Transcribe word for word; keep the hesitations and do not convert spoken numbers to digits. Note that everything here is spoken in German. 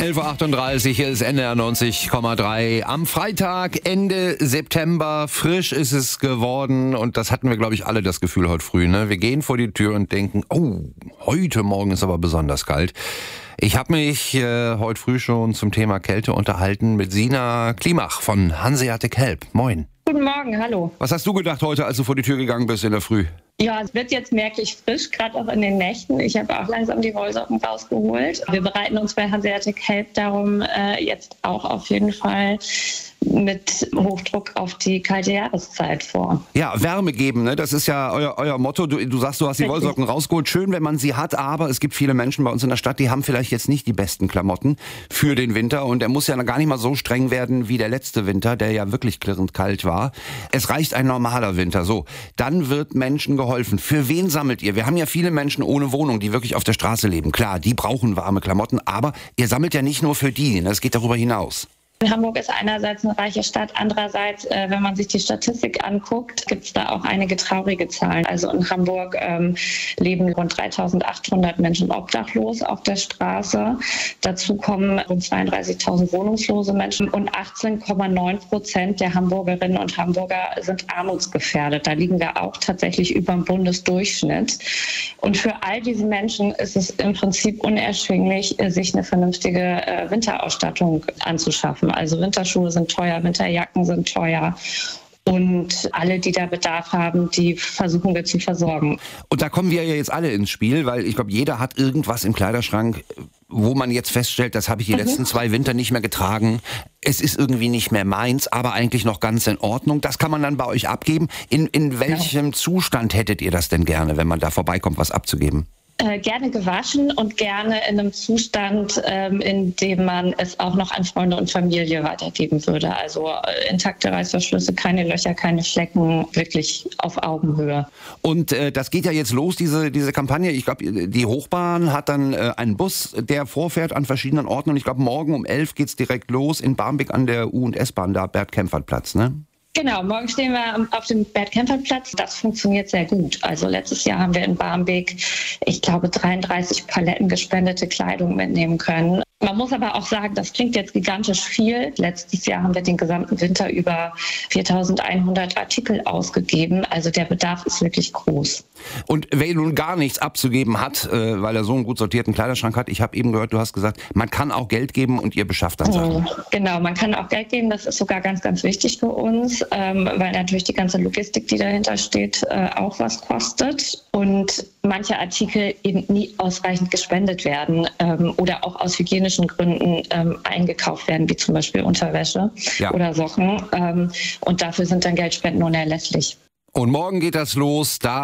elf Uhr achtunddreißig ist N D R neunzig Komma drei. Am Freitag, Ende September, frisch ist es geworden und das hatten wir, glaube ich, alle das Gefühl heute früh. Ne? Wir gehen vor die Tür und denken, oh, heute Morgen ist aber besonders kalt. Ich habe mich äh, heute früh schon zum Thema Kälte unterhalten mit Sina Klimach von Hanseatic Help. Moin. Guten Morgen, hallo. Was hast du gedacht heute, als du vor die Tür gegangen bist in der Früh? Ja, es wird jetzt merklich frisch, gerade auch in den Nächten. Ich habe auch langsam die Wollsocken rausgeholt. Wir bereiten uns bei Hanseatic Help darum äh, jetzt auch auf jeden Fall mit Hochdruck auf die kalte Jahreszeit vor. Ja, Wärme geben, ne? Das ist ja euer, euer Motto. Du, du sagst, du hast die Richtig. Wollsocken rausgeholt. Schön, wenn man sie hat, aber es gibt viele Menschen bei uns in der Stadt, die haben vielleicht jetzt nicht die besten Klamotten für den Winter. Und der muss ja gar nicht mal so streng werden wie der letzte Winter, der ja wirklich klirrend kalt war. Es reicht ein normaler Winter. So, dann wird Menschen geholfen. Für wen sammelt ihr? Wir haben ja viele Menschen ohne Wohnung, die wirklich auf der Straße leben. Klar, die brauchen warme Klamotten, aber ihr sammelt ja nicht nur für die. Ne? Es geht darüber hinaus. Hamburg ist einerseits eine reiche Stadt, andererseits, äh, wenn man sich die Statistik anguckt, gibt es da auch einige traurige Zahlen. Also in Hamburg ähm, leben rund dreitausendachthundert Menschen obdachlos auf der Straße. Dazu kommen rund zweiunddreißigtausend wohnungslose Menschen und achtzehn Komma neun Prozent der Hamburgerinnen und Hamburger sind armutsgefährdet. Da liegen wir auch tatsächlich über dem Bundesdurchschnitt. Und für all diese Menschen ist es im Prinzip unerschwinglich, sich eine vernünftige äh, Winterausstattung anzuschaffen. Also Winterschuhe sind teuer, Winterjacken sind teuer. Und alle, die da Bedarf haben, die versuchen wir zu versorgen. Und da kommen wir ja jetzt alle ins Spiel, weil ich glaube, jeder hat irgendwas im Kleiderschrank, wo man jetzt feststellt, das habe ich die mhm. letzten zwei Winter nicht mehr getragen. Es ist irgendwie nicht mehr meins, aber eigentlich noch ganz in Ordnung. Das kann man dann bei euch abgeben. In, in welchem ja. Zustand hättet ihr das denn gerne, wenn man da vorbeikommt, was abzugeben? Äh, gerne gewaschen und gerne in einem Zustand, ähm, in dem man es auch noch an Freunde und Familie weitergeben würde. Also äh, intakte Reißverschlüsse, keine Löcher, keine Flecken, wirklich auf Augenhöhe. Und äh, das geht ja jetzt los, diese, diese Kampagne. Ich glaube, die Hochbahn hat dann äh, einen Bus, der vorfährt an verschiedenen Orten. Und ich glaube, morgen um elf geht's direkt los in Barmbek an der U- und S-Bahn, da Bert-Kempfert-Platz, ne? Genau, morgen stehen wir auf dem Bert-Kempfert-Platz. Das funktioniert sehr gut. Also letztes Jahr haben wir in Barmbek, ich glaube, dreiunddreißig Paletten gespendete Kleidung mitnehmen können. Man muss aber auch sagen, das klingt jetzt gigantisch viel. Letztes Jahr haben wir den gesamten Winter über viertausendeinhundert Artikel ausgegeben. Also der Bedarf ist wirklich groß. Und wer nun gar nichts abzugeben hat, äh, weil er so einen gut sortierten Kleiderschrank hat, ich habe eben gehört, du hast gesagt, man kann auch Geld geben und ihr beschafft dann Sachen. Genau, man kann auch Geld geben. Das ist sogar ganz, ganz wichtig für uns, ähm, weil natürlich die ganze Logistik, die dahinter steht, äh, auch was kostet. Und manche Artikel eben nie ausreichend gespendet werden ähm, oder auch aus hygienischen Gründen ähm, eingekauft werden, wie zum Beispiel Unterwäsche ja. oder Socken. Ähm, und dafür sind dann Geldspenden unerlässlich. Und morgen geht das los, da